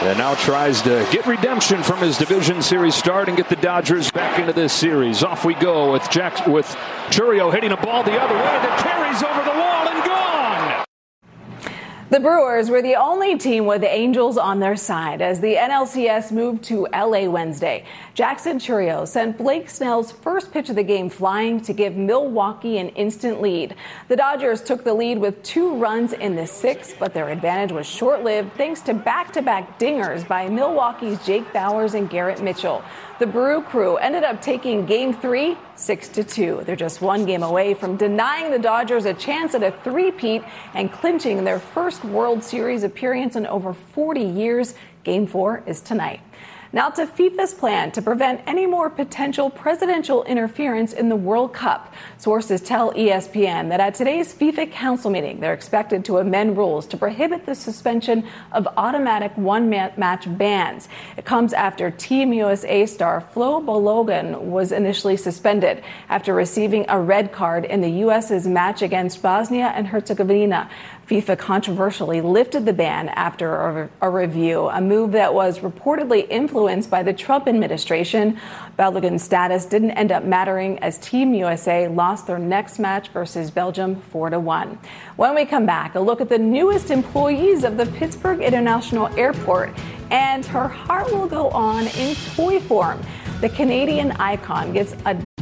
And now tries to get redemption from his division series start and get the Dodgers back into this series. Off we go with Chourio hitting a ball the other way that carries over the wall and gone. The Brewers were the only team with the Angels on their side as the NLCS moved to L.A. Wednesday. Jackson Chourio sent Blake Snell's first pitch of the game flying to give Milwaukee an instant lead. The Dodgers took the lead with 2 runs in the 6th, but their advantage was short-lived thanks to back-to-back dingers by Milwaukee's Jake Bauers and Garrett Mitchell. The Brew Crew ended up taking Game 3 6-2. They're just 1 game away from denying the Dodgers a chance at a three-peat and clinching their first World Series appearance in over 40 years. Game 4 is tonight. Now to FIFA's plan to prevent any more potential presidential interference in the World Cup. Sources tell ESPN that at today's FIFA Council meeting, they're expected to amend rules to prohibit the suspension of automatic one-match bans. It comes after Team USA star Flo Balogun was initially suspended after receiving a red card in the U.S.'s match against Bosnia and Herzegovina. FIFA controversially lifted the ban after a review, a move that was reportedly influenced by the Trump administration. Balogun's status didn't end up mattering as Team USA lost their next match versus Belgium 4-1. When we come back, a look at the newest employees of the Pittsburgh International Airport, and her heart will go on in toy form. The Canadian icon gets a